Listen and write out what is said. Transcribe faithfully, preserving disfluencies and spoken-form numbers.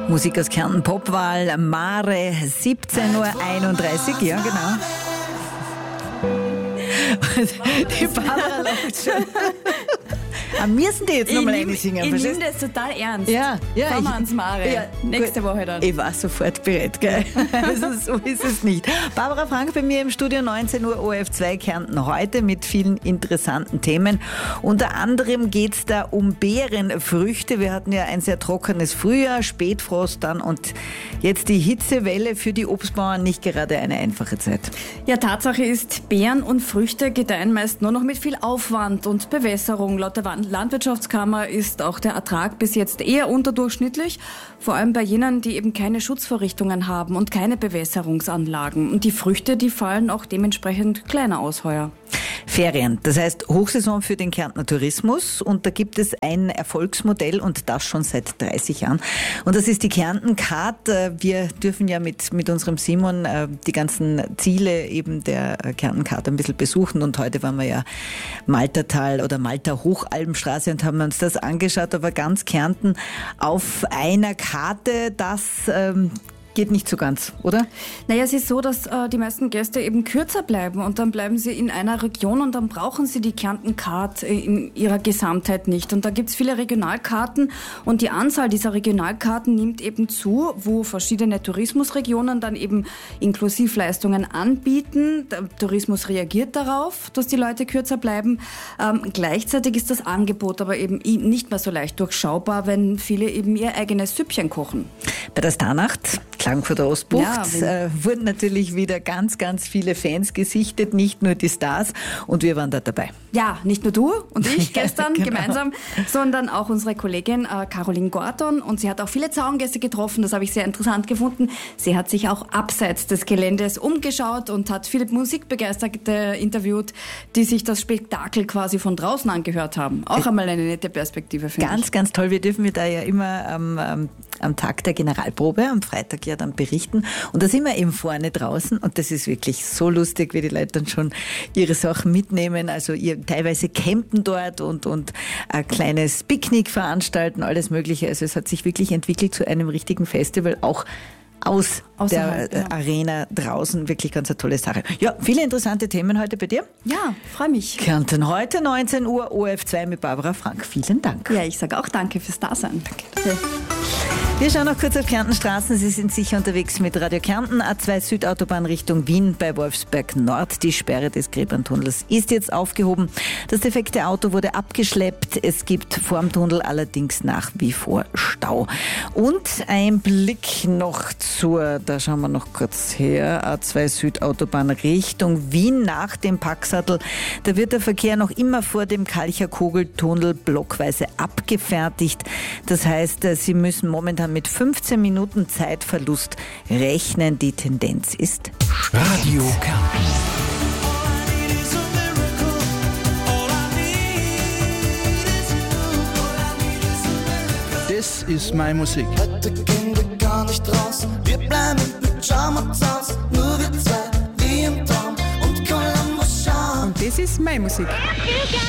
Musik aus Kärnten, Popwahl, Mare, siebzehn Uhr einunddreißig, ja genau. Die Barbara lacht schon. Ah, müssen die jetzt nochmal einsingen? Ich nehme das total ernst. Ja, ja. Fahren wir ans Mare. Ja, nächste Woche dann. Ich war sofort bereit, gell? Also so ist es nicht. Barbara Frank bei mir im Studio, neunzehn Uhr O R F zwei Kärnten heute mit vielen interessanten Themen. Unter anderem geht es da um Beerenfrüchte. Wir hatten ja ein sehr trockenes Frühjahr, Spätfrost dann und jetzt die Hitzewelle, für die Obstbauern nicht gerade eine einfache Zeit. Ja, Tatsache ist, Beeren und Früchte gedeihen meist nur noch mit viel Aufwand und Bewässerung. Laut der Landwirtschaftskammer ist auch der Ertrag bis jetzt eher unterdurchschnittlich, vor allem bei jenen, die eben keine Schutzvorrichtungen haben und keine Bewässerungsanlagen. Und die Früchte, die fallen auch dementsprechend kleiner aus heuer. Ferien, das heißt Hochsaison für den Kärntner Tourismus und da gibt es ein Erfolgsmodell und das schon seit dreißig Jahren und das ist die Kärnten Card. Wir dürfen ja mit, mit unserem Simon die ganzen Ziele eben der Kärnten Card ein bisschen besuchen und heute waren wir ja Maltertal oder Malter Hochalmstraße und haben uns das angeschaut, aber ganz Kärnten auf einer Karte, das ähm, geht nicht so ganz, oder? Naja, es ist so, dass äh, die meisten Gäste eben kürzer bleiben und dann bleiben sie in einer Region und dann brauchen sie die Kärnten Card in ihrer Gesamtheit nicht. Und da gibt es viele Regionalkarten und die Anzahl dieser Regionalkarten nimmt eben zu, wo verschiedene Tourismusregionen dann eben Inklusivleistungen anbieten. Der Tourismus reagiert darauf, dass die Leute kürzer bleiben. Ähm, gleichzeitig ist das Angebot aber eben nicht mehr so leicht durchschaubar, wenn viele eben ihr eigenes Süppchen kochen. Bei der Starnacht Klagenfurter Ostbucht ja, äh, wurden natürlich wieder ganz, ganz viele Fans gesichtet, nicht nur die Stars und wir waren da dabei. Ja, nicht nur du und ich gestern ja, genau. gemeinsam, sondern auch unsere Kollegin äh, Caroline Gordon und sie hat auch viele Zaungäste getroffen, das habe ich sehr interessant gefunden. Sie hat sich auch abseits des Geländes umgeschaut und hat viele Musikbegeisterte interviewt, die sich das Spektakel quasi von draußen angehört haben. Auch einmal eine nette Perspektive, finde ich. Ganz, ganz toll. Wir dürfen wir da ja immer am, am, am Tag der Generalprobe, am Freitag ja dann berichten. Und da sind wir eben vorne draußen und das ist wirklich so lustig, wie die Leute dann schon ihre Sachen mitnehmen. Also ihr teilweise campen dort und, und ein kleines Picknick veranstalten, alles Mögliche. Also es hat sich wirklich entwickelt zu einem richtigen Festival, auch aus Außerhalb, der ja. Arena draußen. Wirklich ganz eine tolle Sache. Ja, viele interessante Themen heute bei dir. Ja, freue mich. Kärnten heute neunzehn Uhr O R F zwei mit Barbara Frank. Vielen Dank. Ja, ich sage auch danke fürs Dasein. Danke. Wir schauen noch kurz auf Kärntenstraßen. Sie sind sicher unterwegs mit Radio Kärnten. A zwei Südautobahn Richtung Wien bei Wolfsberg Nord. Die Sperre des Gräberntunnels ist jetzt aufgehoben. Das defekte Auto wurde abgeschleppt. Es gibt vorm Tunnel allerdings nach wie vor Stau. Und ein Blick noch zur, da schauen wir noch kurz her, A zwei Südautobahn Richtung Wien nach dem Packsattel. Da wird der Verkehr noch immer vor dem Kalcher Kugeltunnel blockweise abgefertigt. Das heißt, Sie müssen momentan mit fünfzehn Minuten Zeitverlust rechnen. Die Tendenz ist Radio Kärnten. Das ist meine Musik. Heute gehen wir gar nicht raus. Wir bleiben mit Pyjama zu Hause. Nur wir zwei, wie im Traum. Und Columbus schauen. Und das ist meine Musik.